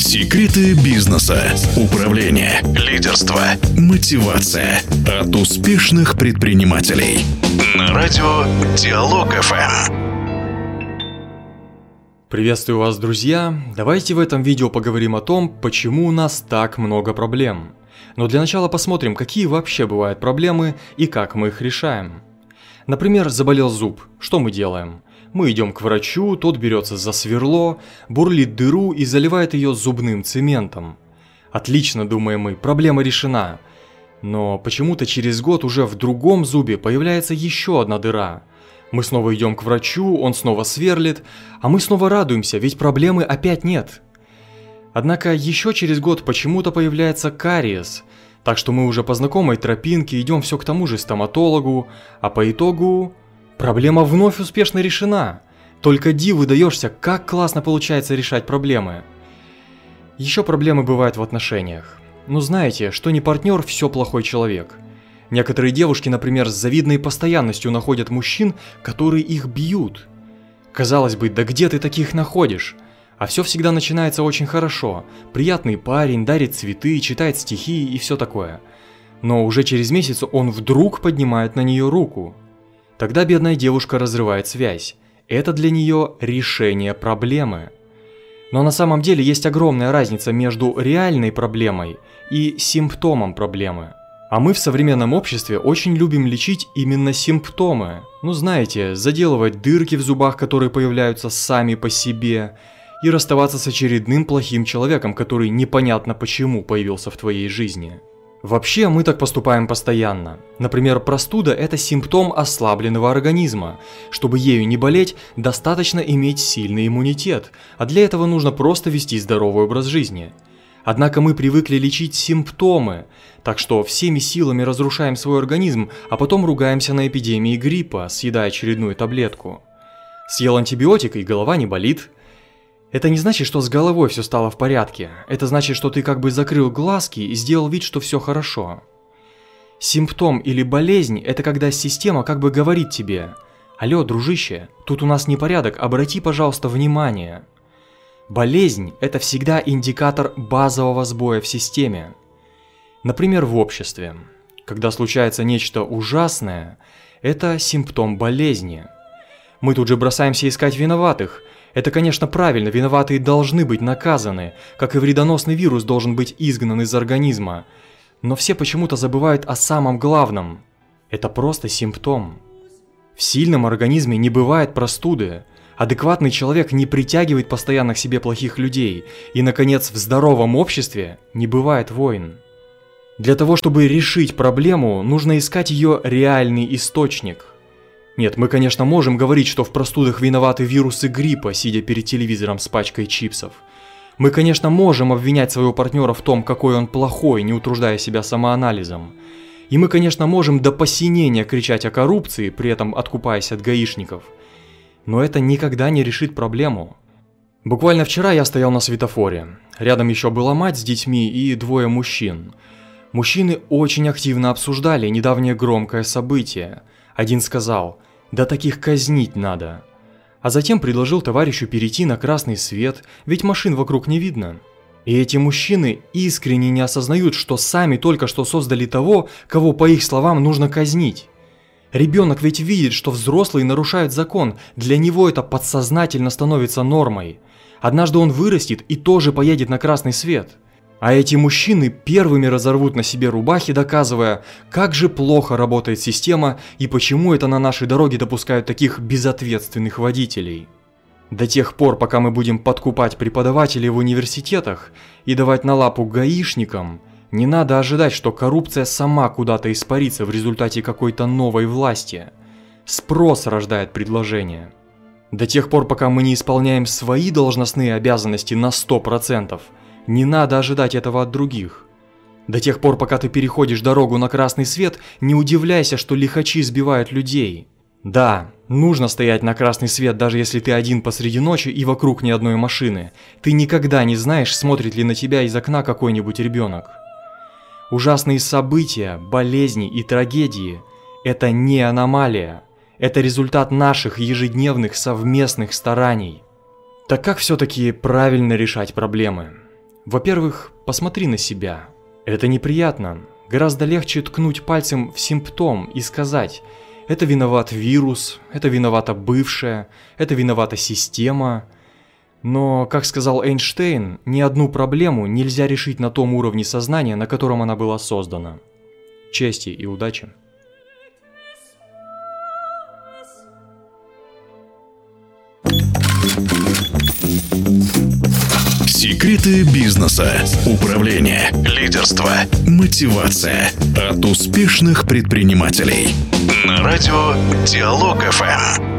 Секреты бизнеса, управления, лидерства, мотивация от успешных предпринимателей. На радио Диалог ФМ. Приветствую вас, друзья! Давайте в этом видео поговорим о том, почему у нас так много проблем. Но для начала посмотрим, какие вообще бывают проблемы и как мы их решаем. Например, заболел зуб. Что мы делаем? Мы идем к врачу, тот берется за сверло, бурлит дыру и заливает ее зубным цементом. Отлично, думаем мы, проблема решена. Но почему-то через год уже в другом зубе появляется еще одна дыра. Мы снова идем к врачу, он снова сверлит, а мы снова радуемся, ведь проблемы опять нет. Однако еще через год почему-то появляется кариес, так что мы уже по знакомой тропинке идем все к тому же стоматологу, а по итогу проблема вновь успешно решена. Только диву даешься, как классно получается решать проблемы. Еще проблемы бывают в отношениях. Ну знаете, что не партнер, все плохой человек. Некоторые девушки, например, с завидной постоянностью находят мужчин, которые их бьют. Казалось бы, да где ты таких находишь? А все всегда начинается очень хорошо. Приятный парень, дарит цветы, читает стихи и все такое. Но уже через месяц он вдруг поднимает на нее руку. Тогда бедная девушка разрывает связь. Это для нее решение проблемы. Но на самом деле есть огромная разница между реальной проблемой и симптомом проблемы. А мы в современном обществе очень любим лечить именно симптомы. Ну знаете, заделывать дырки в зубах, которые появляются сами по себе, и расставаться с очередным плохим человеком, который непонятно почему появился в твоей жизни. Вообще мы так поступаем постоянно. Например, простуда – это симптом ослабленного организма. Чтобы ею не болеть, достаточно иметь сильный иммунитет, а для этого нужно просто вести здоровый образ жизни. Однако мы привыкли лечить симптомы, так что всеми силами разрушаем свой организм, а потом ругаемся на эпидемии гриппа, съедая очередную таблетку. Съел антибиотик и голова не болит. Это не значит, что с головой все стало в порядке. Это значит, что ты как бы закрыл глазки и сделал вид, что все хорошо. Симптом или болезнь – это когда система как бы говорит тебе: «Алло, дружище, тут у нас непорядок, обрати, пожалуйста, внимание». Болезнь – это всегда индикатор базового сбоя в системе. Например, в обществе. Когда случается нечто ужасное, это симптом болезни. Мы тут же бросаемся искать виноватых. Это, конечно, правильно, виноватые должны быть наказаны, как и вредоносный вирус должен быть изгнан из организма. Но все почему-то забывают о самом главном. Это просто симптом. В сильном организме не бывает простуды. Адекватный человек не притягивает постоянно к себе плохих людей. И, наконец, в здоровом обществе не бывает войн. Для того, чтобы решить проблему, нужно искать ее реальный источник. Нет, мы, конечно, можем говорить, что в простудах виноваты вирусы гриппа, сидя перед телевизором с пачкой чипсов. Мы, конечно, можем обвинять своего партнера в том, какой он плохой, не утруждая себя самоанализом. И мы, конечно, можем до посинения кричать о коррупции, при этом откупаясь от гаишников. Но это никогда не решит проблему. Буквально вчера я стоял на светофоре. Рядом еще была мать с детьми и двое мужчин. Мужчины очень активно обсуждали недавнее громкое событие. Один сказал: «Да таких казнить надо». А затем предложил товарищу перейти на красный свет, ведь машин вокруг не видно. И эти мужчины искренне не осознают, что сами только что создали того, кого, по их словам, нужно казнить. Ребенок ведь видит, что взрослые нарушают закон, для него это подсознательно становится нормой. Однажды он вырастет и тоже поедет на красный свет. А эти мужчины первыми разорвут на себе рубахи, доказывая, как же плохо работает система и почему это на нашей дороге допускают таких безответственных водителей. До тех пор, пока мы будем подкупать преподавателей в университетах и давать на лапу гаишникам, не надо ожидать, что коррупция сама куда-то испарится в результате какой-то новой власти. Спрос рождает предложение. До тех пор, пока мы не исполняем свои должностные обязанности на 100%, не надо ожидать этого от других. До тех пор, пока ты переходишь дорогу на красный свет, не удивляйся, что лихачи сбивают людей. Да, нужно стоять на красный свет, даже если ты один посреди ночи и вокруг ни одной машины. Ты никогда не знаешь, смотрит ли на тебя из окна какой-нибудь ребенок. Ужасные события, болезни и трагедии – это не аномалия. Это результат наших ежедневных совместных стараний. Так как все-таки правильно решать проблемы? Во-первых, посмотри на себя. Это неприятно. Гораздо легче ткнуть пальцем в симптом и сказать: это виноват вирус, это виновата бывшая, это виновата система. Но, как сказал Эйнштейн, ни одну проблему нельзя решить на том уровне сознания, на котором она была создана. Чести и удачи! Секреты бизнеса, управление, лидерство, мотивация от успешных предпринимателей. На радио Диалог ФМ.